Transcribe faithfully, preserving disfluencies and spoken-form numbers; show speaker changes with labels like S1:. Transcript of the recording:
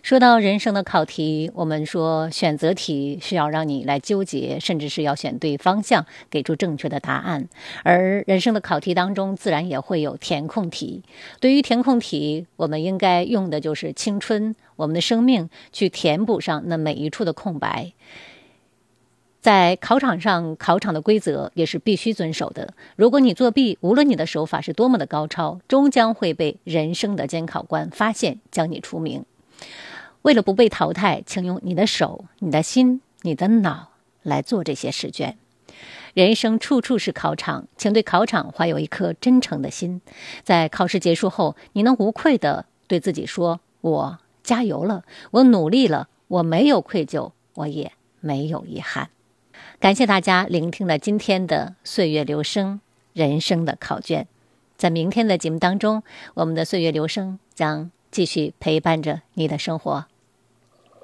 S1: 说到人生的考题，我们说选择题是要让你来纠结，甚至是要选对方向，给出正确的答案。而人生的考题当中，自然也会有填空题。对于填空题，我们应该用的就是青春，我们的生命，去填补上那每一处的空白。在考场上，考场的规则也是必须遵守的。如果你作弊，无论你的手法是多么的高超，终将会被人生的监考官发现，将你除名。为了不被淘汰，请用你的手、你的心、你的脑来做这些试卷。人生处处是考场，请对考场怀有一颗真诚的心。在考试结束后，你能无愧地对自己说：我加油了，我努力了，我没有愧疚，我也没有遗憾。感谢大家聆听了今天的岁月流声人生的考卷。在明天的节目当中，我们的岁月流声将继续陪伴着你的生活。